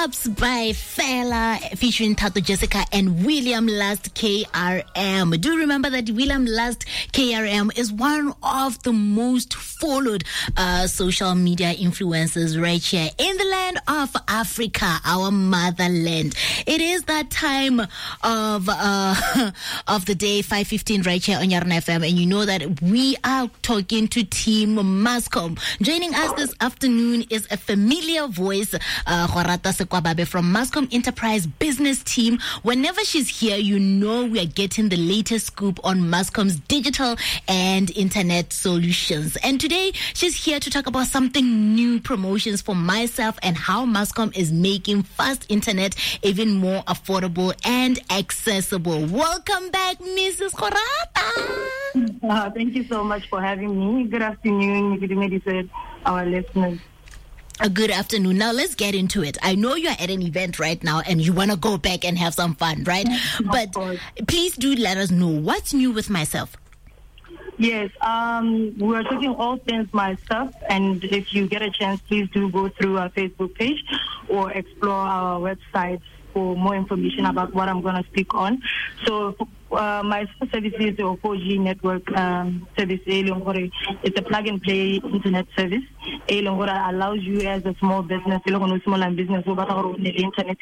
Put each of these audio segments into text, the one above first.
Ups by Fela featuring Tato Jessica and William Last KRM. Do you remember that William Last KRM is one of the most followed social media influencers right here in the land of Africa, our motherland. It is that time of the day, 5:15 right here on Yarna FM, and you know that we are talking to Team Mascom. Joining us this afternoon is a familiar voice, Khorata Sekwababe from Mascom Enterprise Business Team. Whenever she's here, you know we are getting the latest scoop on Mascom's digital and internet solutions. And today, she's here to talk about something new, promotions for myself, and how Mascom is making fast internet even more affordable and accessible. Welcome back, Mrs. Khorata. Thank you so much for having me. Good afternoon, Nikki, our listeners. A good afternoon. Now let's get into it. I know you're at an event right now and you want to go back and have some fun, right? But please do let us know what's new with myself. Yes, we're talking all things myself, and if you get a chance, please do go through our Facebook page or explore our website for more information about what I'm going to speak on. So my service is a 4G network service. It's a plug-and-play internet service. It allows you as a small business, small business, internet.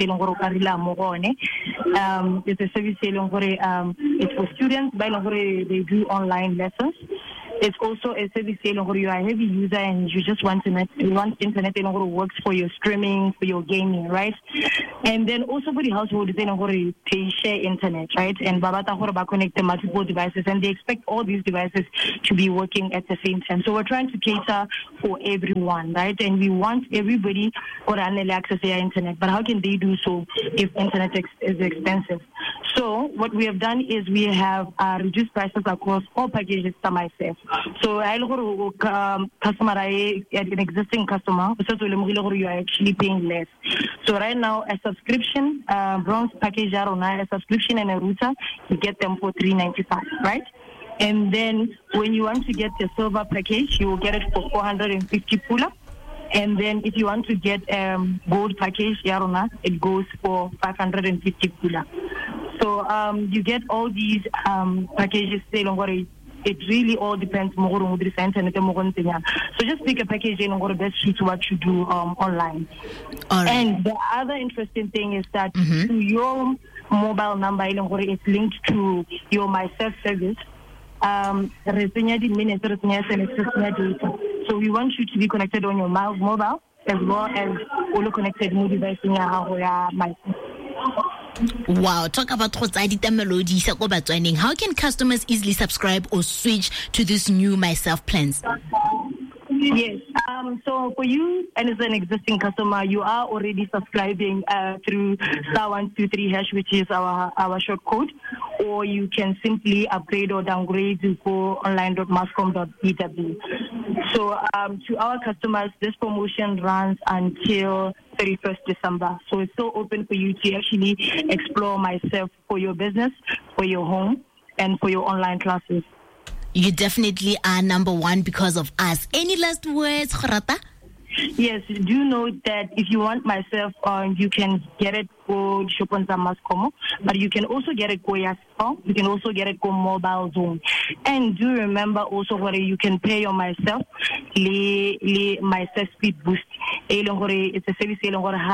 It's a service. It's for students. They do online lessons. It's also a service where you are a heavy user and you just want internet works for your streaming, for your gaming, right? And then also for the household, they share internet, right? And Babata connect the multiple devices, and they expect all these devices to be working at the same time. So we're trying to cater for everyone, right? And we want everybody to access their internet. But how can they do so if internet is expensive? So what we have done is we have reduced prices across all packages to myself. So customer, an existing customer, you are actually paying less. So right now, a subscription, bronze package, a subscription and a router, you get them for $395, right? And then when you want to get the silver package, you will get it for 450 pula. And then if you want to get gold package, Yarona, it goes for 550 pula. So you get all these packages. It really all depends more on the internet. So just pick a package and best suit what you do online. All right. And the other interesting thing is that your mobile number is linked to your myself service. So we want you to be connected on your mobile as well as all connected mobile device in your myself. Wow, talk about melody. How can customers easily subscribe or switch to this new myself plans? Yes. So for you, and as an existing customer, you are already subscribing through *123#, which is our short code, or you can simply upgrade or downgrade to go online.mascom.bw. So to our customers, this promotion runs until 31st December. So it's still open for you to actually explore myself for your business, for your home, and for your online classes. You definitely are number one because of us. Any last words, Khorata? Yes, do know that if you want myself, you can get it for Shoponza Mascomo, but you can also get it for Yasco. You can also get it for Mobile Zone. And do remember also where you can pay your myself, myself speed boost. It's a service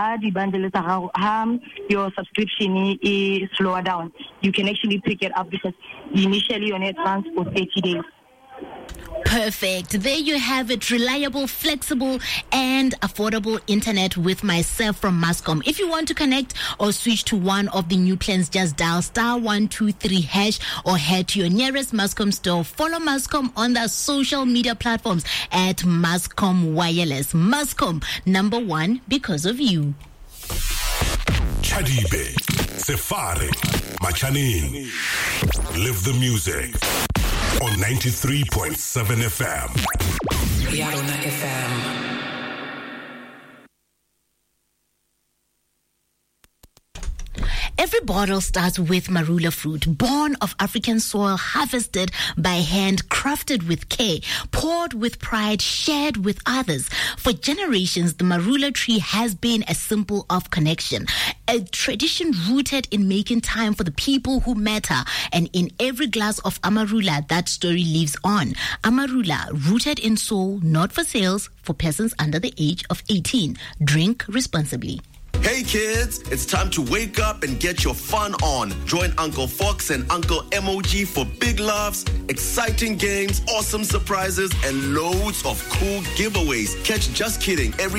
your subscription is slower down. You can actually pick it up because initially your net runs for 30 days. Perfect. There you have it. Reliable, flexible, and affordable internet with myself from Mascom. If you want to connect or switch to one of the new plans, just dial *123# or head to your nearest Mascom store. Follow Mascom on the social media platforms at Mascom Wireless. Mascom, number one because of you. Chadibe, Sefare, Machanin. Live the music. On 93.7 FM. Yarona FM. Every bottle starts with marula fruit, born of African soil, harvested by hand, crafted with care, poured with pride, shared with others. For generations, the marula tree has been a symbol of connection, a tradition rooted in making time for the people who matter. And in every glass of amarula, that story lives on. Amarula, rooted in soul, not for sales, for persons under the age of 18. Drink responsibly. Hey kids, it's time to wake up and get your fun on. Join Uncle Fox and Uncle MOG for big laughs, exciting games, awesome surprises, and loads of cool giveaways. Catch Just Kidding every